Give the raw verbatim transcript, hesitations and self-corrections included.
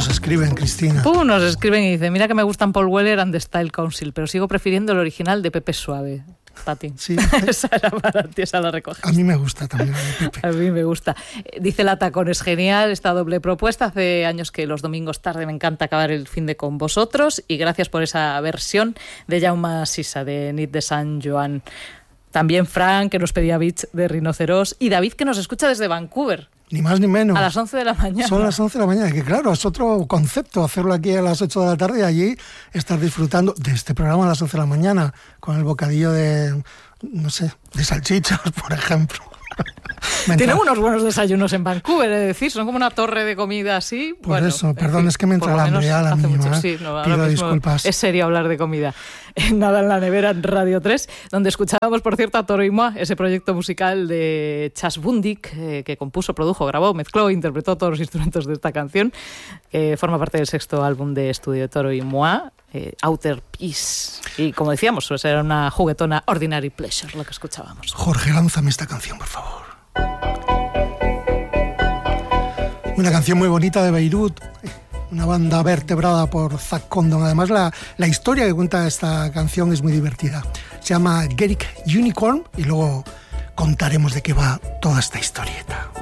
nos escriben, Cristina. Pum, nos escriben y dicen, mira que me gustan Paul Weller and the Style Council, pero sigo prefiriendo el original de Pepe Suave. Pati. Sí. Esa era para ti, esa la recoges. A mí me gusta también, Pepe. A mí me gusta. Dice la Tacón, es genial esta doble propuesta. Hace años que los domingos tarde me encanta acabar el fin de con vosotros y gracias por esa versión de Jaume Sisa, de Nit de San Joan. También Frank, que nos pedía Beach de Rinoceros, y David, que nos escucha desde Vancouver. Ni más ni menos. A las once de la mañana. Son las once de la mañana, que claro, es otro concepto hacerlo aquí a las ocho de la tarde y allí estar disfrutando de este programa a las once de la mañana, con el bocadillo de, no sé, de salchichas, por ejemplo. Tienen unos buenos desayunos en Vancouver, es decir, son como una torre de comida así. Por bueno, eso, perdón, fin, es que me entra la hambre a la mínima. Sí, no, pido disculpas. Es serio hablar de comida. Nada en la nevera en Radio tres, donde escuchábamos, por cierto, a Toro y Moi, ese proyecto musical de Chas Bundik, eh, que compuso, produjo, grabó, mezcló, interpretó todos los instrumentos de esta canción, que forma parte del sexto álbum de estudio de Toro y Moi, eh, Outer Peace. Y como decíamos, pues era una juguetona Ordinary Pleasure lo que escuchábamos. Jorge, lánzame esta canción, por favor. Una canción muy bonita de Beirut, una banda vertebrada por Zack Condon. Además, la, la historia que cuenta esta canción es muy divertida. Se llama Garrick Unicorn y luego contaremos de qué va toda esta historieta.